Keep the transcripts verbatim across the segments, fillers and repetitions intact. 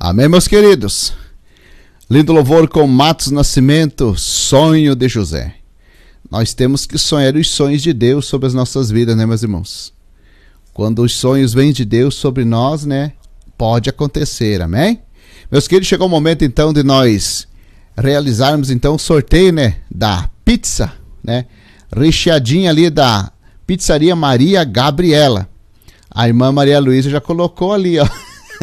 Amém, meus queridos. Lindo louvor com Matos Nascimento, Sonho de José. Nós temos que sonhar os sonhos de Deus sobre as nossas vidas, né, meus irmãos? Quando os sonhos vêm de Deus sobre nós, né, pode acontecer, amém? Meus queridos, chegou o momento então de nós realizarmos então o sorteio, né, da pizza, né, recheadinha ali da Pizzaria Maria Gabriela. A irmã Maria Luísa já colocou ali, ó.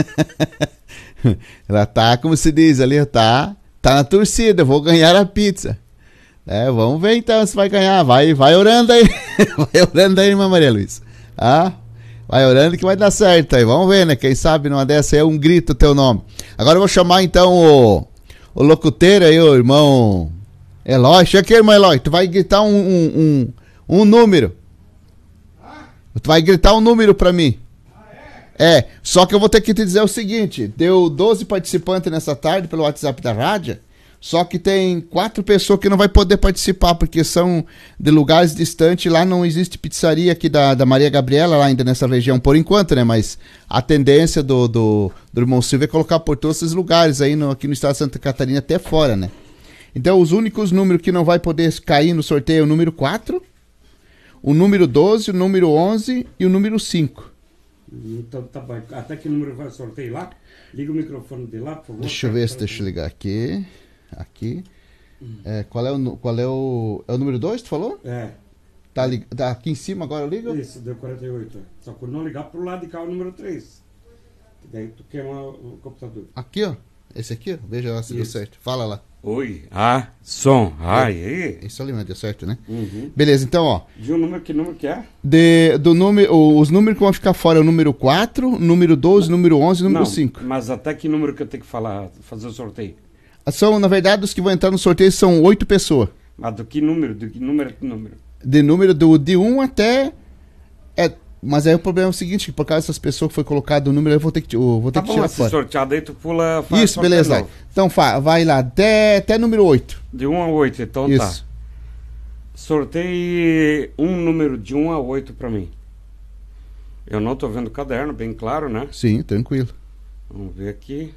Ela tá, como se diz ali, tá, tá na torcida, vou ganhar a pizza. É, vamos ver então se vai ganhar. Vai, vai orando aí. Vai orando aí, irmã Maria Luísa. Ah, vai orando que vai dar certo aí. Vamos ver, né? Quem sabe numa dessa aí é um grito o teu nome. Agora eu vou chamar então o, o locuteiro aí, o irmão Eloy. Chega aqui, irmão Eloy. Tu vai gritar um, um, um, um número. Tu vai gritar um número pra mim. É, só que eu vou ter que te dizer o seguinte, deu doze participantes nessa tarde pelo WhatsApp da rádio, só que tem quatro pessoas que não vai poder participar, porque são de lugares distantes, lá não existe pizzaria aqui da, da Maria Gabriela, lá ainda nessa região, por enquanto, né, mas a tendência do, do, do irmão Silvio é colocar por todos esses lugares aí no, aqui no estado de Santa Catarina, até fora, né. Então, os únicos números que não vai poder cair no sorteio é o número quatro, o número doze, o número onze e o número cinco. Então tá bom. Até que número vai sorteio lá? Liga o microfone de lá, por favor. Deixa eu ver se deixa eu ligar aqui. Aqui. Hum. É, qual é o qual é o é o número dois, tu falou? É. Tá, li, tá aqui em cima agora, eu ligo? Isso, deu quarenta e oito. Só que não ligar pro lado de cá o número três. Daí tu queima o computador. Aqui, ó. Esse aqui, ó. Veja lá se deu certo. Fala lá. Oi, ah, som, ai, aí. Isso ali, mas deu certo, né? Uhum. Beleza, então, ó. De um número, que número que é? De, do número, os números que vão ficar fora é o número quatro, número doze, número onze e número não, cinco. Mas até que número que eu tenho que falar, fazer o sorteio? São, na verdade, os que vão entrar no sorteio são oito pessoas. Mas do que número? Do que número que número? De número do, de um até... É, mas aí o problema é o seguinte, que por causa dessas pessoas que foi colocado o número, eu vou ter que, eu vou ter tá que bom, tirar fora. Sorteado aí tu pula... Faz isso, beleza. Novo. Então fa, vai lá, até, até número oito. De um a oito, então isso. Tá. Sorteie um número de um a oito pra mim. Eu não tô vendo o caderno, bem claro, né? Sim, tranquilo. Vamos ver aqui.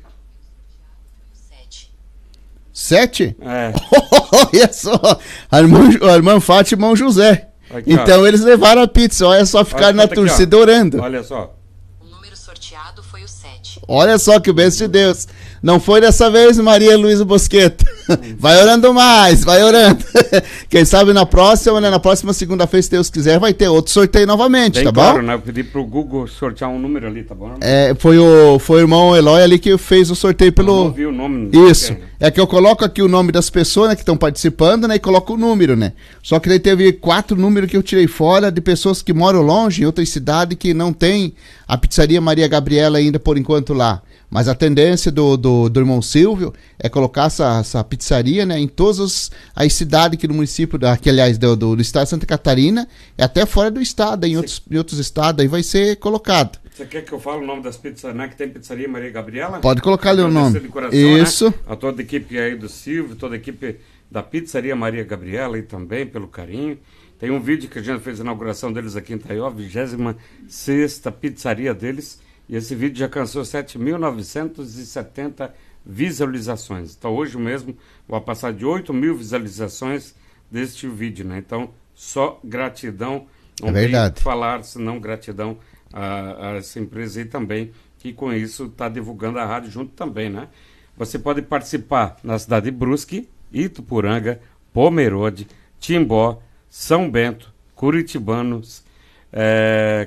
Sete. Sete? É. Olha só, a irmã, a irmã Fátima e irmão José. Aqui, então ó. Eles levaram a pizza, olha só, ficaram na torcida orando. Olha só. O número sorteado foi o sete. Olha só que bênção de Deus. Não foi dessa vez, Maria Luísa Bosqueto. Vai orando mais, vai orando. Quem sabe na próxima, né? Na próxima segunda-feira, se Deus quiser, vai ter outro sorteio novamente, bem tá claro, bom? Né? Eu pedi pro Google sortear um número ali, tá bom? É, foi o, foi o irmão Eloy ali que fez o sorteio pelo... Eu não vi o nome. Isso. É que eu coloco aqui o nome das pessoas, né, que estão participando, né, e coloco o número, né. Só que daí teve quatro números que eu tirei fora de pessoas que moram longe, em outras cidades, que não tem a Pizzaria Maria Gabriela ainda por enquanto lá. Mas a tendência do, do, do irmão Silvio é colocar essa, essa pizzaria, né, em todas as, as cidades aqui no município, da, que, aliás, do, do, do estado de Santa Catarina, e até fora do estado, em outros, em outros estados, aí vai ser colocado. Você quer que eu fale o nome das pizzas, né, que tem Pizzaria Maria Gabriela? Pode colocar ali o nome. Coração, isso. Né? A toda a equipe aí do Silvio, toda a equipe da Pizzaria Maria Gabriela aí também, pelo carinho. Tem um vídeo que a gente fez a inauguração deles aqui em Itaió, vigésima sexta pizzaria deles. E esse vídeo já alcançou sete mil novecentas e setenta visualizações. Então hoje mesmo vai passar de oito mil visualizações deste vídeo, né? Então só gratidão. Não é verdade. Tem que falar senão gratidão a, a essa empresa aí também, que com isso está divulgando a rádio junto também, né? Você pode participar na cidade de Brusque, Ituporanga, Pomerode, Timbó, São Bento, Curitibanos, é,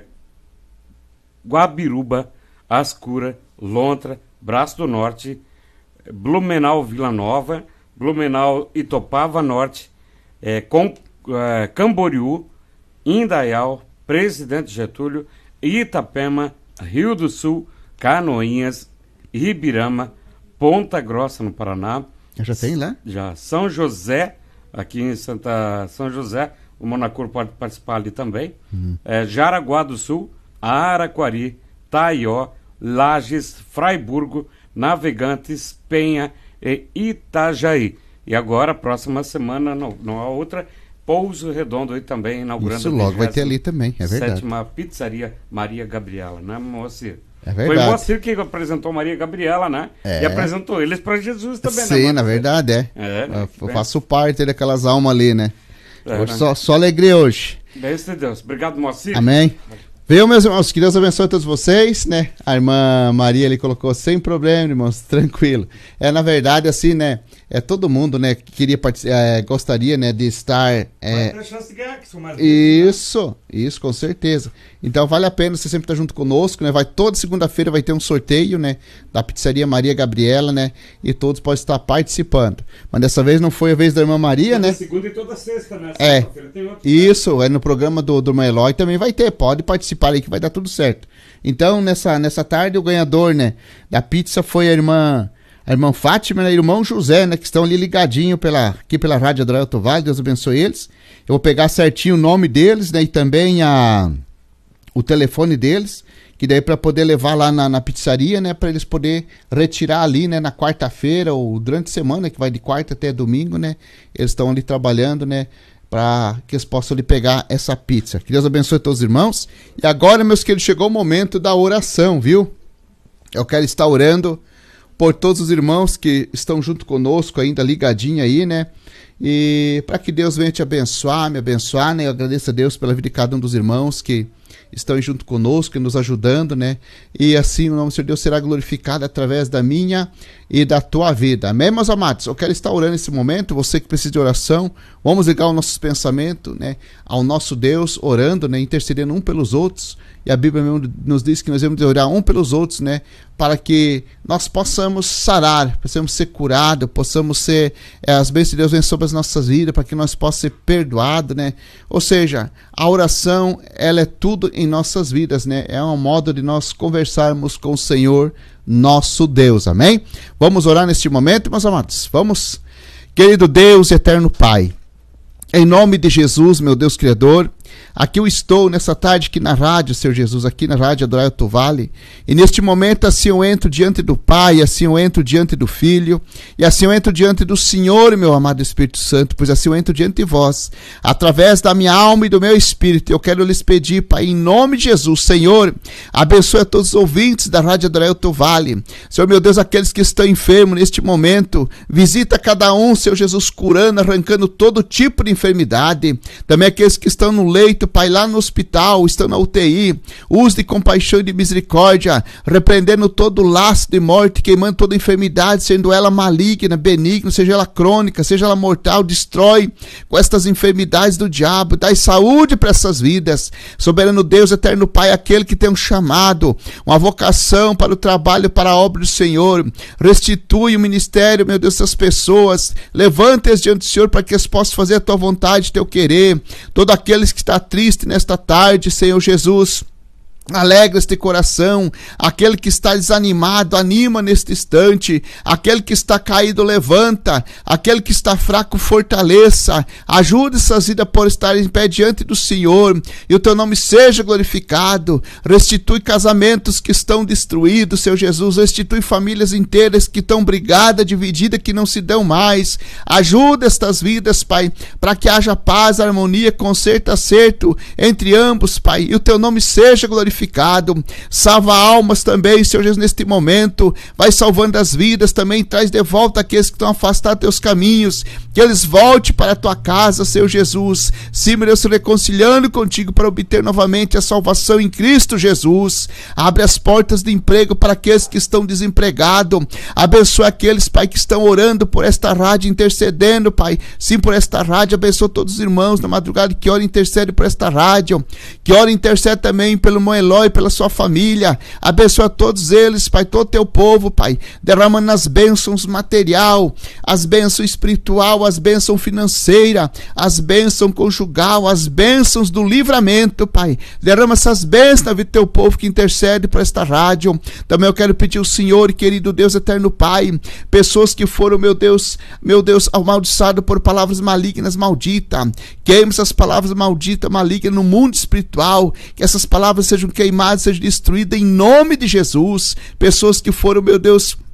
Guabiruba, Ascura, Lontra, Braço do Norte, Blumenau, Vila Nova, Blumenau, Itopava Norte, é, Com, é, Camboriú, Indaial, Presidente Getúlio, Itapema, Rio do Sul, Canoinhas, Ribirama, Ponta Grossa, no Paraná. Já tem lá? Já. São José, aqui em Santa São José, o Monacur pode participar ali também. Uhum. É, Jaraguá do Sul, Araquari, Taió, Lages, Fraiburgo, Navegantes, Penha e Itajaí. E agora, próxima semana, não, não há outra, Pouso Redondo aí também, inaugurando. Isso logo vai ter ali também, é verdade. Sétima Pizzaria Maria Gabriela, né, moça? É Foi verdade. o Moacir que apresentou Maria Gabriela, né? É. E apresentou eles para Jesus também, Sim, né? na verdade, é. É, né? Eu faço parte daquelas almas ali, né? É, Hoje né? só, só alegria hoje. Bênção de Deus. Obrigado, Moacir. Amém. Viu, meus irmãos? Que Deus abençoe todos vocês, né? A irmã Maria ali colocou sem problema, irmãos, tranquilo. É, na verdade, assim, né? É todo mundo, né? Que queria participar, é, gostaria, né? De estar... É, Vai ter chance de ganhar, que são mais isso, isso, com certeza. Então vale a pena você sempre estar junto conosco, né? Vai toda segunda-feira vai ter um sorteio, né? Da pizzaria Maria Gabriela, né? E todos podem estar participando. Mas dessa vez não foi a vez da irmã Maria, toda né? segunda e toda sexta, né? É. Sexta-feira tem outro, Isso, é no programa do, do irmão Eloy também vai ter. Pode participar aí que vai dar tudo certo. Então, nessa, nessa tarde, o ganhador, né? Da pizza foi a irmã... A irmã Fátima e o irmão José, né? Que estão ali ligadinho pela, aqui pela Rádio Adrael Vale. Deus abençoe eles. Eu vou pegar certinho o nome deles, né? E também a, o telefone deles. Que daí para poder levar lá na, na pizzaria, né? Para eles poder retirar ali, né? Na quarta-feira ou durante a semana, que vai de quarta até domingo, né? Eles estão ali trabalhando, né? Para que eles possam ali pegar essa pizza. Que Deus abençoe todos os irmãos. E agora, meus queridos, chegou o momento da oração, viu? Eu quero estar orando por todos os irmãos que estão junto conosco ainda ligadinho aí, né? E para que Deus venha te abençoar, me abençoar, né? Eu agradeço a Deus pela vida de cada um dos irmãos que estão junto conosco e nos ajudando, né? E assim o nome do Senhor Deus será glorificado através da minha e da tua vida. Amém, meus amados? Eu quero estar orando nesse momento, você que precisa de oração, vamos ligar os nossos pensamentos, né? Ao nosso Deus, orando, né? Intercedendo um pelos outros. E a Bíblia mesmo nos diz que nós devemos orar um pelos outros, né? Para que nós possamos sarar, possamos ser curados, possamos ser, é, as bênçãos de Deus vêm sobre as nossas vidas, para que nós possamos ser perdoados, né? Ou seja, a oração, ela é tudo em nossas vidas, né? É um modo de nós conversarmos com o Senhor, nosso Deus, amém? Vamos orar neste momento, meus amados? Vamos? Querido Deus e eterno Pai, em nome de Jesus, meu Deus Criador, aqui eu estou nessa tarde aqui na rádio, Senhor Jesus, aqui na rádio Adrael Vale, e neste momento assim eu entro diante do Pai, assim eu entro diante do Filho, e assim eu entro diante do Senhor, meu amado Espírito Santo, pois assim eu entro diante de vós, através da minha alma e do meu Espírito. Eu quero lhes pedir, Pai, em nome de Jesus, Senhor, abençoe a todos os ouvintes da rádio Adrael Vale, Senhor meu Deus, aqueles que estão enfermos neste momento, visita cada um, Senhor Jesus, curando, arrancando todo tipo de enfermidade, também aqueles que estão no leito, Pai, lá no hospital, estão na U T I, use de compaixão e de misericórdia, repreendendo todo laço de morte, queimando toda enfermidade, sendo ela maligna, benigna, seja ela crônica, seja ela mortal, destrói com estas enfermidades do diabo, dai saúde para essas vidas, soberano Deus, eterno Pai, aquele que tem um chamado, uma vocação para o trabalho, para a obra do Senhor, restitui o ministério, meu Deus, dessas pessoas, levanta-as diante do Senhor para que eles possam fazer a tua vontade, teu querer, todos aqueles que estão triste nesta tarde, Senhor Jesus, alegra este coração, aquele que está desanimado, anima neste instante, aquele que está caído, levanta, aquele que está fraco, fortaleça, ajude essas vidas por estar em pé diante do Senhor, e o teu nome seja glorificado, restitui casamentos que estão destruídos, Senhor Jesus, restitui famílias inteiras que estão brigadas, divididas, que não se dão mais, ajuda estas vidas, Pai, para que haja paz, harmonia, conserto, acerto entre ambos, Pai, e o teu nome seja glorificado, salva almas também, Senhor Jesus, neste momento, vai salvando as vidas também, traz de volta aqueles que estão afastados dos teus caminhos, que eles voltem para a tua casa, Senhor Jesus, sim, meu Deus, se reconciliando contigo para obter novamente a salvação em Cristo Jesus, abre as portas de emprego para aqueles que estão desempregados, abençoa aqueles, Pai, que estão orando por esta rádio, intercedendo, Pai, sim, por esta rádio, abençoa todos os irmãos na madrugada que ora e intercede por esta rádio, que ora e intercede também pelo meu Eloy, pela sua família, abençoa todos eles, Pai, todo teu povo, Pai, derramando as bênçãos material, as bênçãos espiritual, as bênçãos financeira, as bênçãos conjugal, as bênçãos do livramento, Pai, derrama essas bênçãos na vida do teu povo que intercede por esta rádio. Também eu quero pedir ao Senhor, querido Deus eterno Pai, pessoas que foram, meu Deus, meu Deus, amaldiçoado por palavras malignas, malditas, queime essas palavras malditas, malignas no mundo espiritual, que essas palavras sejam queimadas, sejam destruídas em nome de Jesus. Pessoas que foram, meu Deus,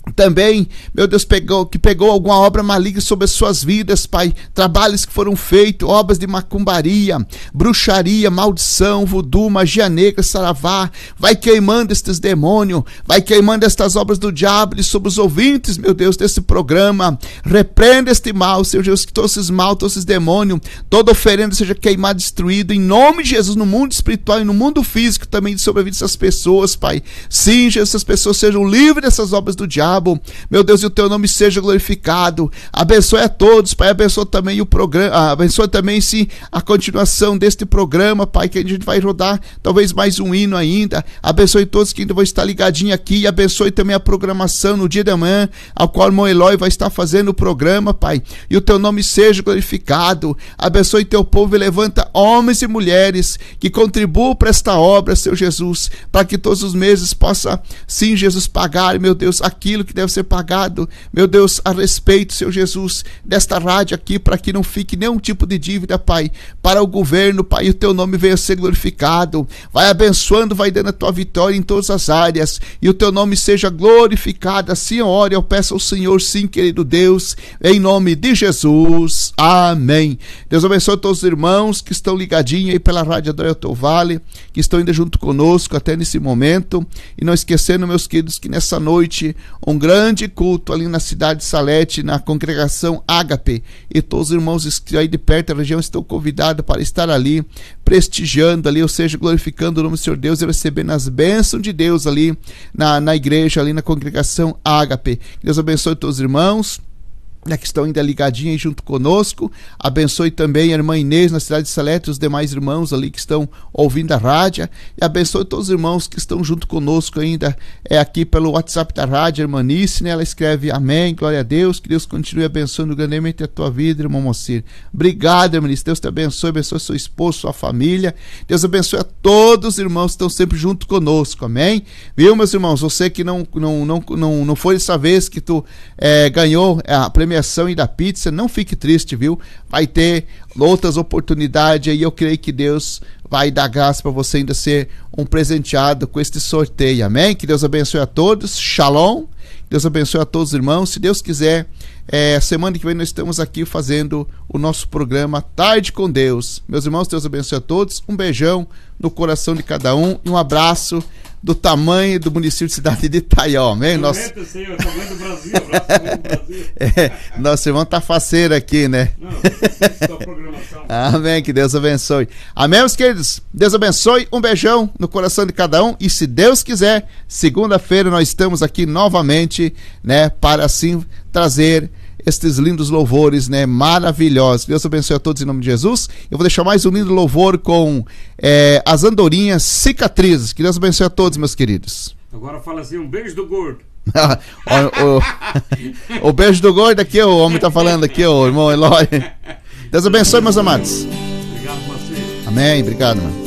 também, meu Deus, pegou, que pegou alguma obra maligna sobre as suas vidas, Pai, trabalhos que foram feitos, obras de macumbaria, bruxaria, maldição, voodoo, magia negra, saravá, vai queimando estes demônios, vai queimando estas obras do diabo sobre os ouvintes, meu Deus, desse programa. Repreenda este mal, Senhor Jesus, que todos esses mal, todos esses demônios, toda oferenda seja queimada, destruída, em nome de Jesus, no mundo espiritual e no mundo físico também sobre a vida dessas pessoas, Pai. Sim, Jesus, essas pessoas sejam livres dessas obras do diabo. Meu Deus, e o teu nome seja glorificado. Abençoe a todos, Pai. Abençoe também o programa, abençoe também, sim, a continuação deste programa, Pai, que a gente vai rodar talvez mais um hino ainda. Abençoe todos que ainda vão estar ligadinhos aqui. E abençoe também a programação no dia da manhã, ao qual o irmão Eloy vai estar fazendo o programa, Pai. E o teu nome seja glorificado. Abençoe teu povo e levanta homens e mulheres que contribuam para esta obra, Senhor Jesus, para que todos os meses possa, sim, Jesus, pagar, meu Deus, aquilo que deve ser pagado, meu Deus, a respeito, Senhor Jesus, desta rádio aqui, para que não fique nenhum tipo de dívida, Pai, para o governo, Pai, e o teu nome venha a ser glorificado. Vai abençoando, vai dando a tua vitória em todas as áreas, e o teu nome seja glorificado. Assim eu oro, eu peço ao Senhor, sim, querido Deus, em nome de Jesus, amém. Deus abençoe todos os irmãos que estão ligadinhos aí pela rádio Adorei ao Teu Vale, que estão ainda junto conosco até nesse momento, e não esquecendo, meus queridos, que nessa noite um grande culto ali na cidade de Salete, na congregação Ágape, e todos os irmãos aí de perto da região estão convidados para estar ali, prestigiando ali, ou seja, glorificando o nome do Senhor Deus e recebendo as bênçãos de Deus ali na, na igreja, ali na congregação Ágape. Deus abençoe todos os irmãos que estão ainda ligadinhos aí junto conosco. Abençoe também a irmã Inês na cidade de Salete, os demais irmãos ali que estão ouvindo a rádio, e abençoe todos os irmãos que estão junto conosco ainda, é aqui pelo WhatsApp da rádio, a irmã Nice, né? Ela escreve amém, glória a Deus, que Deus continue abençoando grandemente a tua vida, irmão Mocir. Obrigado, irmã Nice, Deus te abençoe, abençoe seu esposo, sua família, Deus abençoe a todos os irmãos que estão sempre junto conosco, amém? Viu, meus irmãos, você que não, não, não, não, não foi dessa vez que tu é, ganhou a premiação e da pizza, não fique triste, viu? Vai ter outras oportunidades aí, eu creio que Deus vai dar graça para você ainda ser um presenteado com este sorteio, amém? Que Deus abençoe a todos, shalom, Deus abençoe a todos os irmãos, se Deus quiser, é, semana que vem nós estamos aqui fazendo o nosso programa Tarde com Deus. Meus irmãos, Deus abençoe a todos, um beijão no coração de cada um e um abraço do tamanho do município de cidade de Itaió, amém? Nosso... Senhor, tamanho do Brasil, abraço do Brasil. É, nosso irmão tá faceiro aqui, né? Não, é sua programação. Amém, que Deus abençoe. Amém, meus queridos? Deus abençoe, um beijão no coração de cada um, e se Deus quiser, segunda-feira nós estamos aqui novamente, né, para assim trazer estes lindos louvores, né, maravilhosos. Deus abençoe a todos em nome de Jesus. Eu vou deixar mais um lindo louvor com é, as andorinhas cicatrizes. Que Deus abençoe a todos, meus queridos. Agora fala assim, um beijo do gordo. o, o, o beijo do gordo aqui, o homem tá falando aqui, o irmão Eloy. Deus abençoe, meus amados. Obrigado por você. Amém, obrigado, mano.